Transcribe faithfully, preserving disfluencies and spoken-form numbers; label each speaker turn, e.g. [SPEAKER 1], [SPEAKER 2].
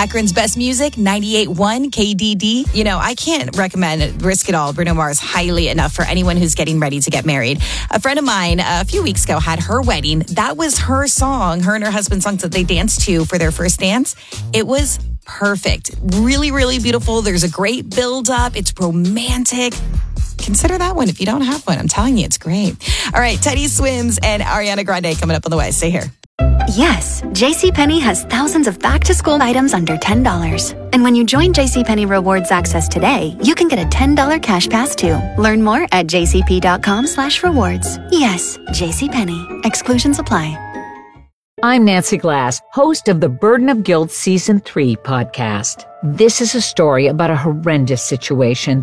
[SPEAKER 1] Akron's best music, ninety-eight point one K D D. You know, I can't recommend Risk It All, Bruno Mars, highly enough for anyone who's getting ready to get married. A friend of mine uh, a few weeks ago had her wedding. That was her song, her and her husband's song that they danced to for their first dance. It was perfect. Really, really beautiful. There's a great build up. It's romantic. Consider that one if you don't have one. I'm telling you, it's great. All right, Teddy Swims and Ariana Grande coming up on the way. Stay here.
[SPEAKER 2] Yes, JCPenney has thousands of back-to-school items under ten dollars. And when you join JCPenney Rewards Access today, you can get a ten dollars cash pass too. Learn more at jcp.com slash rewards. Yes, JCPenney. Exclusions apply.
[SPEAKER 3] I'm Nancy Glass, host of the Burden of Guilt Season three podcast. This is a story about a horrendous situation